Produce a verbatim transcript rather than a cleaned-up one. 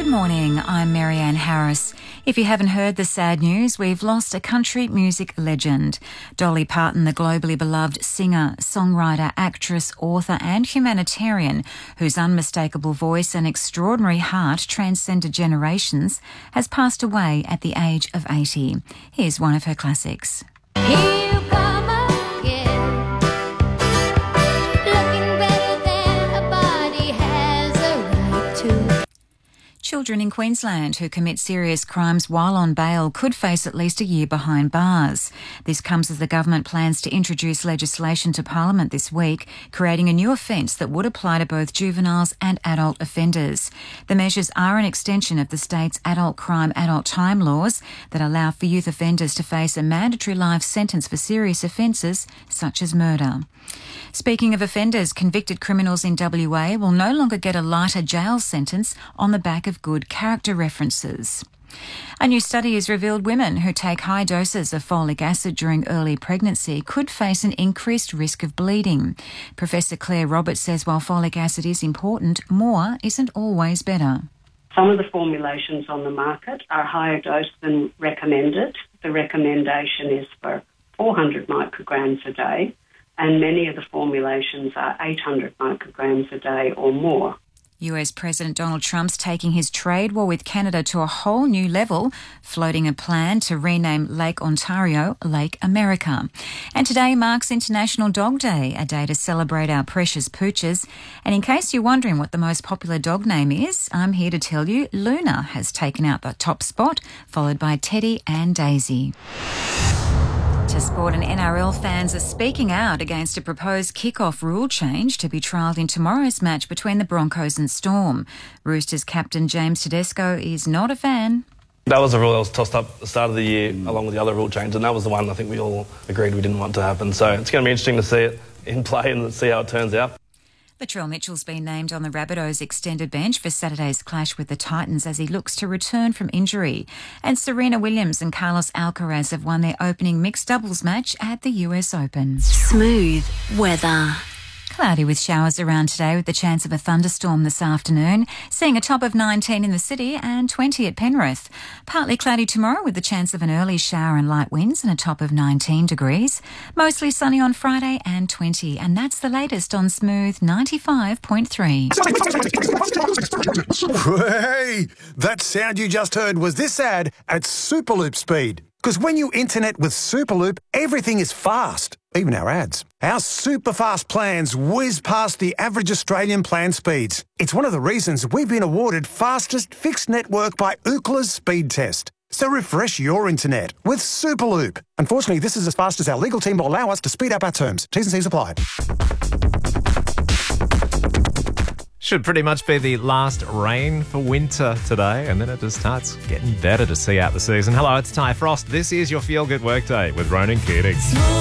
Good morning, I'm Marianne Harris. If you haven't heard the sad news, we've lost a country music legend. Dolly Parton, the globally beloved singer, songwriter, actress, author and humanitarian, whose unmistakable voice and extraordinary heart transcended generations, has passed away at the age of eighty. Here's one of her classics. Here you come again, looking better than a body has a right to. Children in Queensland who commit serious crimes while on bail could face at least a year behind bars. This comes as the government plans to introduce legislation to Parliament this week, creating a new offence that would apply to both juveniles and adult offenders. The measures are an extension of the state's adult crime, adult time laws that allow for youth offenders to face a mandatory life sentence for serious offences such as murder. Speaking of offenders, convicted criminals in W A will no longer get a lighter jail sentence on the back of good character references. A new study has revealed women who take high doses of folic acid during early pregnancy could face an increased risk of bleeding. Professor Claire Roberts says while folic acid is important, more isn't always better. Some of the formulations on the market are higher dose than recommended. The recommendation is for four hundred micrograms a day, and many of the formulations are eight hundred micrograms a day or more. U S President Donald Trump's taking his trade war with Canada to a whole new level, floating a plan to rename Lake Ontario Lake America. And today marks International Dog Day, a day to celebrate our precious pooches. And in case you're wondering what the most popular dog name is, I'm here to tell you Luna has taken out the top spot, followed by Teddy and Daisy. To sport, and N R L fans are speaking out against a proposed kick-off rule change to be trialled in tomorrow's match between the Broncos and Storm. Roosters captain James Tedesco is not a fan. That was a rule that was tossed up at the start of the year along with the other rule change, and that was the one I think we all agreed we didn't want to happen. So it's going to be interesting to see it in play and see how it turns out. Latrell Mitchell's been named on the Rabbitohs extended bench for Saturday's clash with the Titans as he looks to return from injury. And Serena Williams and Carlos Alcaraz have won their opening mixed doubles match at the U S Open. Smooth weather. Cloudy with showers around today with the chance of a thunderstorm this afternoon, seeing a top of nineteen in the city and twenty at Penrith. Partly cloudy tomorrow with the chance of an early shower and light winds and a top of nineteen degrees. Mostly sunny on Friday and twenty. And that's the latest on Smooth ninety-five point three. Hey, that sound you just heard was this ad at Superloop speed. Because when you internet with Superloop, everything is fast, even our ads. Our super fast plans whiz past the average Australian plan speeds. It's one of the reasons we've been awarded fastest fixed network by Ookla's speed test. So refresh your internet with Superloop. Unfortunately, this is as fast as our legal team will allow us to speed up our terms. T's and C's apply. Should pretty much be the last rain for winter today, and then it just starts getting better to see out the season. Hello, it's Ty Frost. This is your Feel Good Workday with Ronan Keating.